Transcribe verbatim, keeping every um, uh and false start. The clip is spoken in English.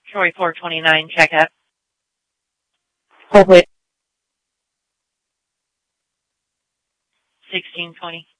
Troy four twenty-nine, check up. Hold wait. sixteen twenty.